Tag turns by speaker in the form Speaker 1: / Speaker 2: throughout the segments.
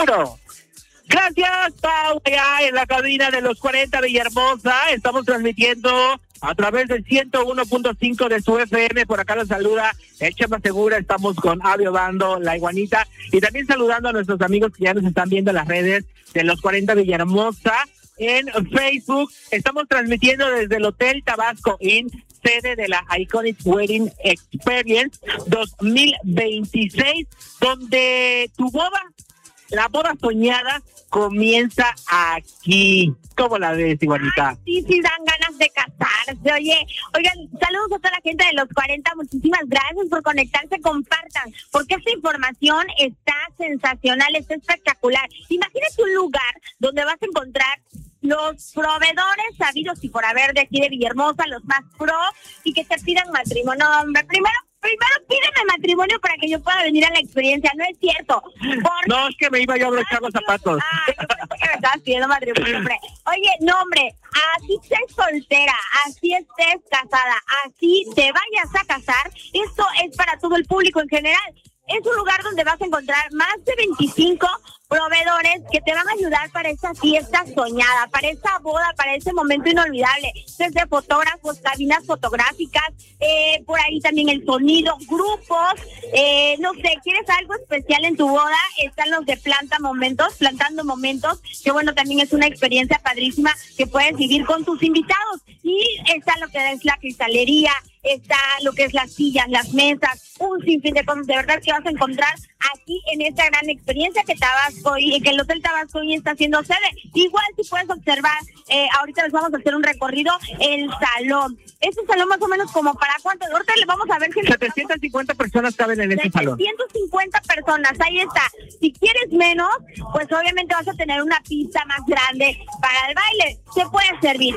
Speaker 1: seguro. Gracias, Pau, allá en la cabina de los 40 Villahermosa. Estamos transmitiendo a través del 101.5 de su FM. Por acá los saluda el Chema Segura. Estamos con Avio Bando, La Iguanita, y también saludando a nuestros amigos que ya nos están viendo en las redes de los 40 Villahermosa. En Facebook estamos transmitiendo desde el Hotel Tabasco Inn, sede de la Iconic Wedding Experience 2026, donde tu boda, la boda soñada, comienza aquí. ¿Cómo la ves, Iguanita?
Speaker 2: Sí, dan ganas de casarse. Oigan, saludos a toda la gente de los 40. Muchísimas gracias por conectarse. Compartan, porque esta información está sensacional, está espectacular. Imagínate un lugar donde vas a encontrar los proveedores sabidos y por haber de aquí de Villahermosa, los más pro, y que te pidan matrimonio. No, hombre, primero pídeme matrimonio para que yo pueda venir a la experiencia. No es cierto.
Speaker 1: No, es que me iba yo a abrochar los zapatos.
Speaker 2: Yo pensé que me estabas pidiendo matrimonio, hombre. Oye, no, hombre, así estés soltera, así estés casada, así te vayas a casar, esto es para todo el público en general. Es un lugar donde vas a encontrar más de 25 proveedores que te van a ayudar para esa fiesta soñada, para esa boda, para ese momento inolvidable. Desde fotógrafos, cabinas fotográficas, por ahí también el sonido, grupos, no sé, ¿quieres algo especial en tu boda? Están los de Plantando Momentos, que bueno, también es una experiencia padrísima que puedes vivir con tus invitados. Y está lo que es la cristalería, está lo que es las sillas, las mesas, un sinfín de cosas de verdad que vas a encontrar aquí en esta gran experiencia que que el Hotel Tabasco Inn está haciendo sede. Igual si puedes observar, ahorita les vamos a hacer un recorrido, el salón. Es un salón más o menos como para cuánto, ahorita le vamos a ver si
Speaker 1: 750 personas caben en este salón.
Speaker 2: 750 personas, ahí está. Si quieres menos, pues obviamente vas a tener una pista más grande para el baile. Se puede servir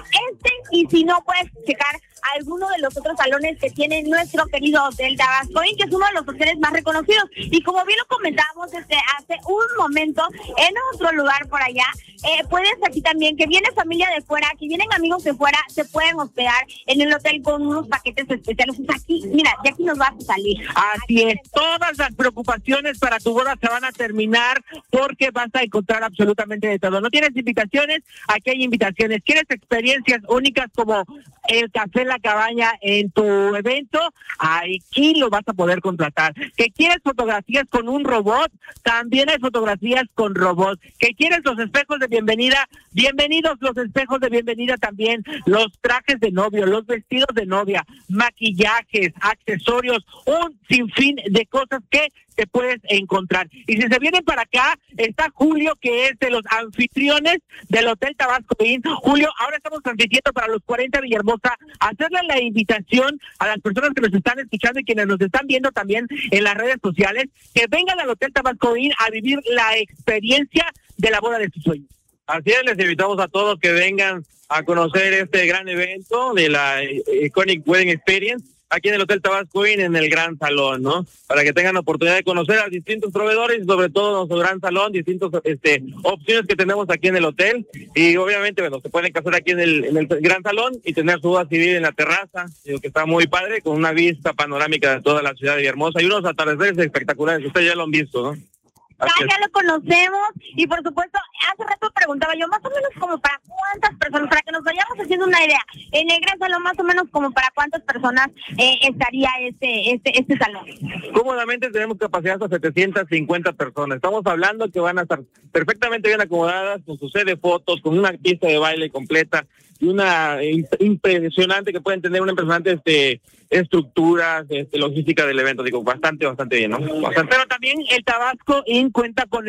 Speaker 2: y si no, puedes checar alguno de los otros salones que tiene nuestro querido Hotel Tabasco Inn, que es uno de los hoteles más reconocidos. Y como bien lo comentábamos hace un momento en otro lugar por allá, puedes aquí también, que viene familia de fuera, que vienen amigos de fuera, se pueden hospedar en el hotel con unos paquetes especiales. Pues aquí, mira, de aquí nos vas a salir.
Speaker 1: Así es, todas las preocupaciones para tu boda se van a terminar porque vas a encontrar absolutamente de todo. ¿No tienes invitaciones? Aquí hay invitaciones. ¿Quieres experiencias únicas como el café La Cabaña en tu evento? Aquí lo vas a poder contratar. ¿Que quieres fotografías con un robot? También hay fotografías con robots. ¿Que quieres los espejos de bienvenida? Bienvenidos los espejos de bienvenida también, los trajes de novio, los vestidos de novia, maquillajes, accesorios, un sinfín de cosas que te puedes encontrar. Y si se vienen para acá, está Julio, que es de los anfitriones del Hotel Tabasco Inn. Julio, ahora estamos transmitiendo para los 40 Villahermosa, hacerle la invitación a las personas que nos están escuchando y quienes nos están viendo también en las redes sociales, que vengan al Hotel Tabasco Inn a vivir la experiencia de la boda de sus sueños.
Speaker 3: Así es, les invitamos a todos que vengan a conocer este gran evento de la Iconic Wedding Experience aquí en el Hotel Tabasco Inn, en el Gran Salón, ¿no? Para que tengan la oportunidad de conocer a distintos proveedores y sobre todo nuestro Gran Salón, distintas opciones que tenemos aquí en el hotel. Y obviamente, bueno, se pueden casar aquí en el Gran Salón y tener su boda civil en la terraza, digo que está muy padre, con una vista panorámica de toda la ciudad de Villahermosa y unos atardeceres espectaculares, ustedes ya lo han visto, ¿no?
Speaker 2: Ya lo conocemos y por supuesto, hace rato preguntaba yo más o menos como para cuántas personas, para que nos vayamos haciendo una idea, en el Gran Salón más o menos como para cuántas personas estaría este salón.
Speaker 3: Cómodamente tenemos capacidad hasta 750 personas, estamos hablando que van a estar perfectamente bien acomodadas, con su sede de fotos, con una pista de baile completa y una impresionante, que pueden tener una impresionante estructura, logística del evento, digo, bastante bien, ¿no? Bastante.
Speaker 1: Pero también el Tabasco Inn cuenta con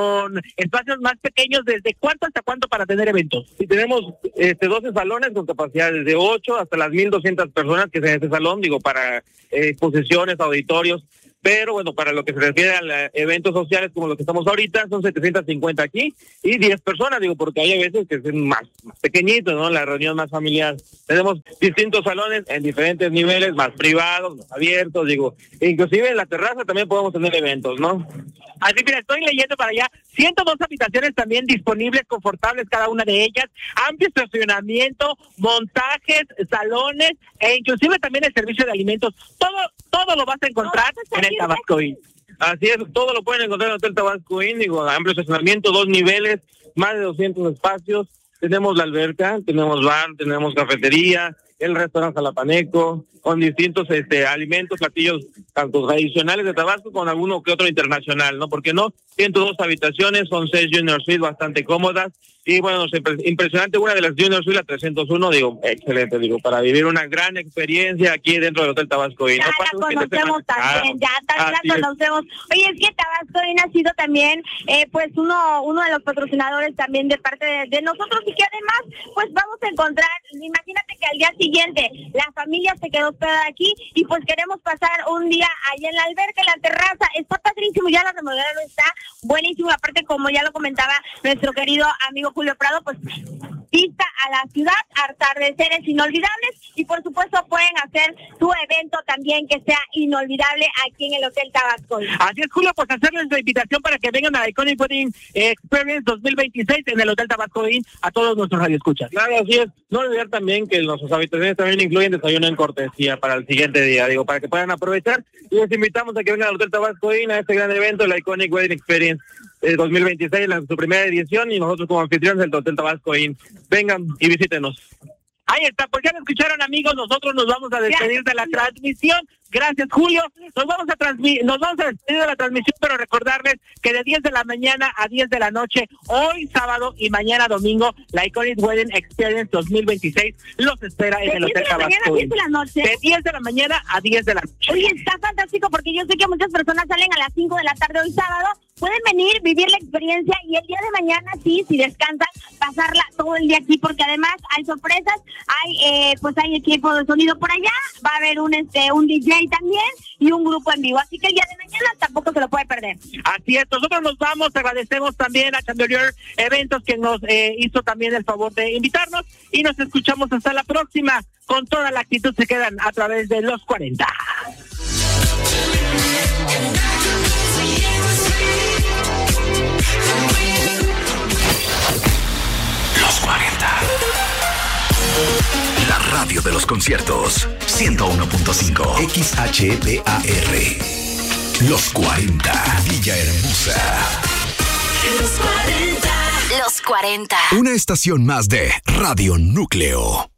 Speaker 1: espacios más pequeños, ¿desde cuánto hasta cuánto para tener eventos?
Speaker 3: Sí, tenemos 12 salones con capacidades de 8 hasta las 1,200 personas que se en este salón, digo, para exposiciones, auditorios. Pero bueno, para lo que se refiere a eventos sociales como los que estamos ahorita, son 750 aquí y 10 personas, digo, porque hay veces que son más pequeñitos, ¿no? La reunión más familiar. Tenemos distintos salones en diferentes niveles, más privados, más abiertos, digo. Inclusive en la terraza también podemos tener eventos, ¿no?
Speaker 1: Así que estoy leyendo para allá, 102 habitaciones también disponibles, confortables cada una de ellas, amplio estacionamiento, montajes, salones, e inclusive también el servicio de alimentos. Todo lo vas a encontrar en el Tabasco Inn.
Speaker 3: Así es, todo lo pueden encontrar en el Hotel Tabasco Inn, digo, amplio estacionamiento, 2 niveles, más de 200 espacios, tenemos la alberca, tenemos bar, tenemos cafetería, el restaurante Jalapaneco, con distintos alimentos, platillos, tanto tradicionales de Tabasco, con alguno que otro internacional, ¿no? ¿Por qué no? 102 habitaciones, son 6 Junior Suite bastante cómodas, y bueno, impresionante, una de las Junior Suite, la 301, digo, excelente, digo, para vivir una gran experiencia aquí dentro del Hotel Tabasco Inn.
Speaker 2: Ya la conocemos también, ya también la conocemos. Oye, es que Tabasco Inn ha sido también, pues, uno de los patrocinadores también de parte de nosotros, y que además, pues, vamos a encontrar, imagínate que al día siguiente la familia se quedó hospedada aquí, y pues queremos pasar un día allá en la alberca, en la terraza, está padrísimo, ya la remodelaron, está buenísimo, aparte, como ya lo comentaba nuestro querido amigo Julio Prado, pues vista a la ciudad, atardeceres inolvidables, y por supuesto pueden hacer su evento también que sea inolvidable aquí en el Hotel Tabasco.
Speaker 1: Así es, Julio, pues hacerles la invitación para que vengan a la Iconic Wedding Experience 2026 en el Hotel Tabasco Inn a todos nuestros radioescuchas.
Speaker 3: Claro, así es. No olvidar también que nuestras habitaciones también incluyen desayuno en cortesía para el siguiente día, digo, para que puedan aprovechar, y les invitamos a que vengan al Hotel Tabasco Inn a este gran evento, la Iconic Wedding Experience 2026, su primera edición, y nosotros como anfitriones del HotelTabasco Inn. Vengan y visítenos.
Speaker 1: Ahí está, pues ya lo escucharon, amigos, nosotros nos vamos a despedir de la transmisión. Gracias, Julio. Nos vamos a despedir de la transmisión, pero recordarles que de 10 de la mañana a 10 de la noche, hoy sábado y mañana domingo, la Iconic Wedding Experience 2026 los espera en el Hotel Tabasco.
Speaker 2: ¿De 10 de la mañana a 10 de la noche?
Speaker 1: De 10 de la mañana a 10 de la noche.
Speaker 2: Oye, está fantástico, porque yo sé que muchas personas salen a las 5 de la tarde hoy sábado, pueden venir, vivir la experiencia, y el día de mañana, sí, si descansan, pasarla todo el día aquí, porque además hay sorpresas, hay equipo de sonido por allá, va a haber un DJ también y un grupo en vivo, así que el día de mañana tampoco se lo puede perder.
Speaker 1: Así es, nosotros nos vamos, agradecemos también a Chandelier Eventos, que nos hizo también el favor de invitarnos, y nos escuchamos hasta la próxima. Con toda la actitud se quedan a través de Los 40.
Speaker 4: Los 40. La radio de los conciertos. 101.5 XHPAR. Los 40. Villahermosa.
Speaker 5: Los 40. Los 40.
Speaker 4: Una estación más de Radio Núcleo.